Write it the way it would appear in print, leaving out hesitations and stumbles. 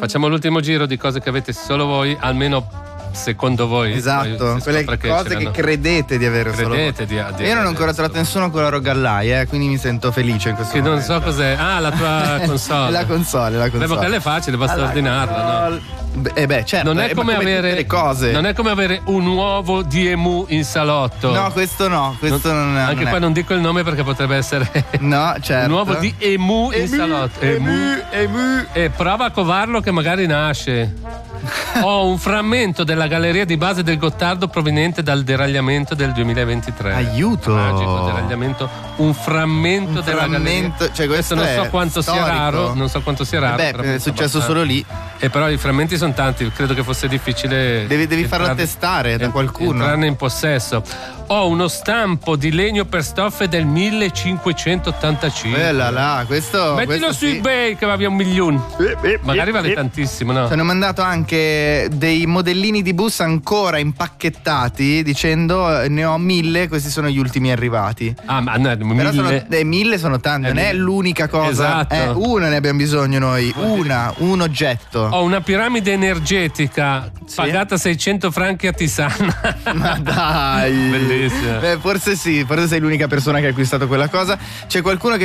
facciamo l'ultimo giro di cose che avete solo voi, almeno secondo voi. Esatto, quelle cose che credete di avere solo voi. Io non ho ancora trovato nessuno con la Rogalai, quindi mi sento felice in questo momento. Non so cos'è. Ah, la tua console. la console. Beh, ma quella è facile, basta ordinarla, no? Certo. Non è come avere le cose. Non è come avere un uovo di emu in salotto. No, questo non è. Anche qua non dico il nome perché potrebbe essere no, certo. un uovo di emu in salotto. Emu. E prova a covarlo che magari nasce. Ho un frammento della galleria di base del Gottardo proveniente dal deragliamento del 2023. Aiuto! Magico deragliamento, un frammento della galleria. Cioè questo non so quanto sia raro. Non so quanto sia raro. Beh, è successo solo lì. E però i frammenti sono tanti, credo che fosse difficile. Devi farlo testare da qualcuno. Entrarne in possesso. Ho uno stampo di legno per stoffe del 1585. Bella là, questo. Mettilo su eBay che va via 1 milione. Magari vale tantissimo, no? Ci hanno mandato anche dei modellini di bus ancora impacchettati dicendo ne ho 1000, questi sono gli ultimi arrivati. Ah, ma no, 1000. 1000 sono tanti, non è l'unica cosa. Esatto. Una ne abbiamo bisogno noi, un oggetto. Ho una piramide energetica pagata 600 franchi a Tisana. Ma dai. Bellissima. Forse sì, forse sei l'unica persona che ha acquistato quella cosa. C'è qualcuno che